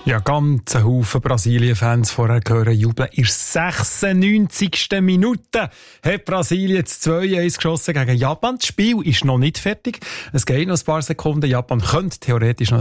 Ja, ganz ein Haufen Brasilien-Fans vorher gehören jubeln. In der 96. Minute hat Brasilien 2-1 geschossen gegen Japan. Das Spiel ist noch nicht fertig. Es geht noch ein paar Sekunden. Japan könnte theoretisch noch